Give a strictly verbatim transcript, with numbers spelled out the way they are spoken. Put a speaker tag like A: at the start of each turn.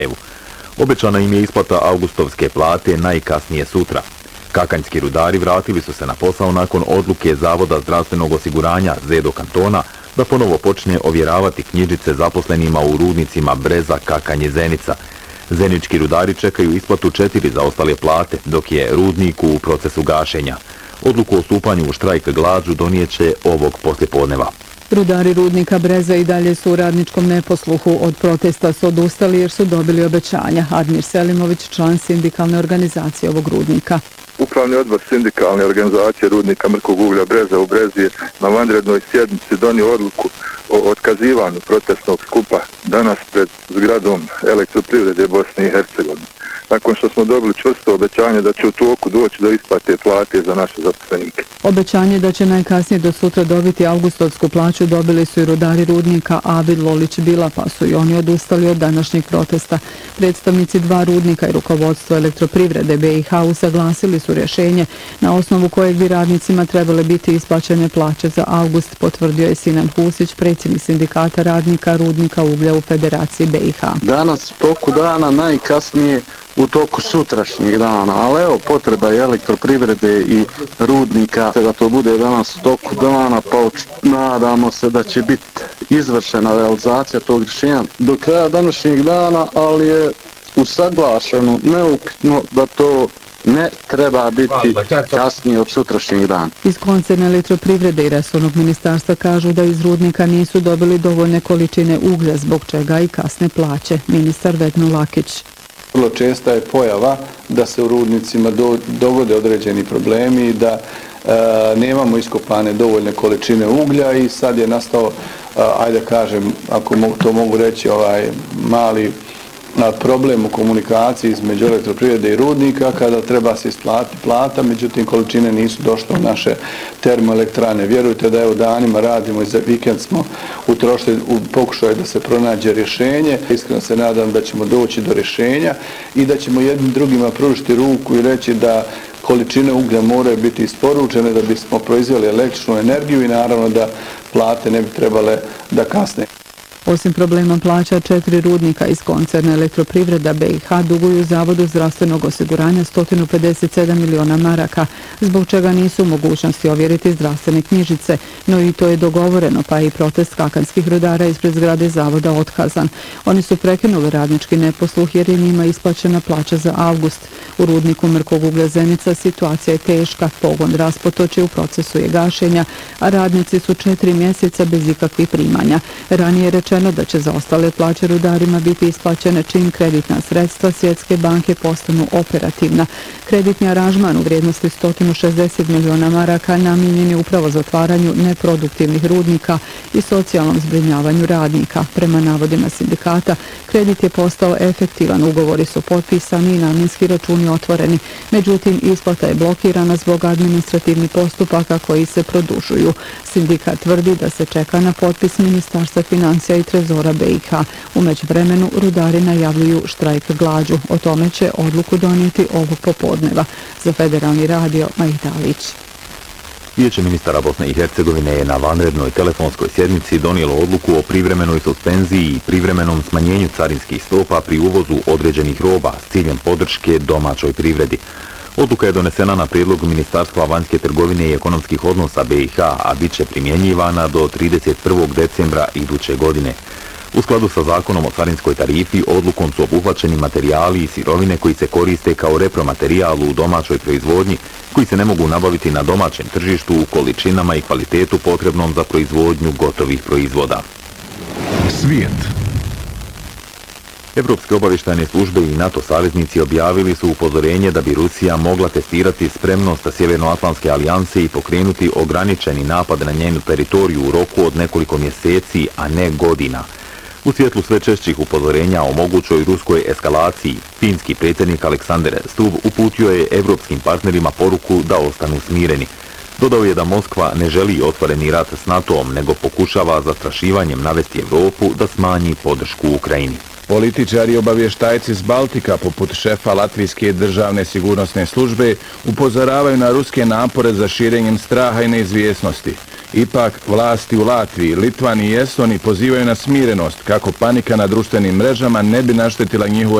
A: Obećana im je isplata avgustovske plate najkasnije sutra. Kakanjski rudari vratili su se na posao nakon odluke Zavoda zdravstvenog osiguranja Zedo kantona da ponovo počne ovjeravati knjižice zaposlenima u rudnicima Breza, Kakanje, Zenica. Zenički rudari čekaju isplatu četiri zaostale plate, dok je rudnik u procesu gašenja. Odluku o stupanju u štrajk glađu donijeće ovog poslijepodneva.
B: Rudari rudnika Breza i dalje su u radničkom neposluhu. Od protesta su odustali jer su dobili obećanja. Admir Selimović, član sindikalne organizacije ovog rudnika.
C: Upravni odbor sindikalne organizacije rudnika Mrkog uglja Breza u Brezi je na vanrednoj sjednici donio odluku o otkazivanju protestnog skupa danas pred zgradom Elektroprivrede Bosne i Hercegovine. Nakon što smo dobili čvrsto obećanje da će u toku doći do isplate plate za naše zaposlenike.
B: Obećanje da će najkasnije do sutra dobiti avgustovsku plaću dobili su i rudari rudnika Avid, Lolić, Bila, pa su i oni odustali od današnjeg protesta. Predstavnici dva rudnika i rukovodstvo Elektroprivrede B i H usaglasili su rješenje na osnovu kojeg bi radnicima trebale biti isplaćene plaće za avgust, potvrdio je Sinan Husić, predsjednik sindikata radnika rudnika uglja u Federaciji B i H.
D: Danas toku dana, najkasnije u toku sutrašnjeg dana, ali evo potreba je Elektroprivrede i rudnika da to bude danas u toku dana, pa nadamo se da će biti izvršena realizacija tog rješenja do kraja današnjeg dana, ali je usaglašeno neupitno da to ne treba biti kasnije od sutrašnjeg dana.
B: Iz koncerna Elektroprivrede i resornog ministarstva kažu da iz rudnika nisu dobili dovoljne količine uglja, zbog čega i kasne plaće. Ministar Vedno Lakić.
E: Vrlo česta je pojava da se u rudnicima do, dogode određeni problemi i da e, nemamo iskopane dovoljne količine uglja i sad je nastao, a, ajde kažem, ako mogu, to mogu reći, ovaj mali a, problem u komunikaciji između Elektroprivrede i rudnika kada treba se isplatiti plata, međutim količine nisu došle u naše termoelektrane. Vjerujte da evo danima radimo i za vikend smo utrošili u pokušaju da se pronađe rješenje. Iskreno se nadam da ćemo doći do rješenja i da ćemo jednim drugima pružiti ruku i reći da količine uglja moraju biti isporučene da bismo proizveli električnu energiju i naravno da plate ne bi trebale da kasne.
B: Osim problema plaća, četiri rudnika iz koncerna Elektroprivreda B i H duguju Zavodu zdravstvenog osiguranja sto pedeset sedam miliona maraka, zbog čega nisu u mogućnosti ovjeriti zdravstvene knjižice, no i to je dogovoreno, pa i protest kakanskih rudara ispred zgrade Zavoda otkazan. Oni su prekinuli radnički neposluh jer je njima isplaćena plaća za avgust. U rudniku Mrkog uglja Zenica situacija je teška, pogon Raspotoče u procesu je gašenja, a radnici su četiri mjeseca bez ikakvih primanja. Ranije je rečeno da će za ostale plaće rudarima biti isplaćene čim kreditna sredstva Svjetske banke postanu operativna. Kreditni aranžman u vrijednosti sto šezdeset miliona maraka namijenjen je upravo zatvaranju neproduktivnih rudnika i socijalnom zbrinjavanju radnika. Prema navodima sindikata, kredit je postao efektivan, ugovori su potpisani i namjenski računi otvoreni. Međutim, isplata je blokirana zbog administrativnih postupaka koji se produžuju. Sindikat tvrdi da se čeka na potpis Ministarstva financija i Trezora B i H. U međuvremenu rudari najavljuju štrajk glađu. O tome će odluku donijeti ovog popodneva. Za Federalni radio Majda Alić.
A: Vijeće ministara Bosne i Hercegovine je na vanrednoj telefonskoj sjednici donijelo odluku o privremenoj suspenziji i privremenom smanjenju carinskih stopa pri uvozu određenih roba s ciljem podrške domaćoj privredi. Odluka je donesena na prijedlog Ministarstva vanjske trgovine i ekonomskih odnosa B i H, a bit će primjenjivana do trideset prvog decembra iduće godine. U skladu sa zakonom o carinskoj tarifi, odlukom su obuhvaćeni materijali i sirovine koji se koriste kao repromaterijal u domaćoj proizvodnji, koji se ne mogu nabaviti na domaćem tržištu u količinama i kvalitetu potrebnom za proizvodnju gotovih proizvoda.
F: Svijet.
A: Evropske obavještajne službe i NATO saveznici objavili su upozorenje da bi Rusija mogla testirati spremnost Sjevernoatlantske alijanse i pokrenuti ograničeni napad na njenu teritoriju u roku od nekoliko mjeseci, a ne godina. U svjetlu sve češćih upozorenja o mogućoj ruskoj eskalaciji, finski predsjednik Aleksandar Stubb uputio je evropskim partnerima poruku da ostanu smireni. Dodao je da Moskva ne želi otvoreni rat s NATO-om, nego pokušava zastrašivanjem navesti Evropu da smanji podršku Ukrajini.
G: Političari i obavještajci s Baltika, poput šefa Latvijske državne sigurnosne službe, upozoravaju na ruske napore za širenjem straha i neizvjesnosti. Ipak, vlasti u Latviji, Litvaniji i Estoniji pozivaju na smirenost kako panika na društvenim mrežama ne bi naštetila njihove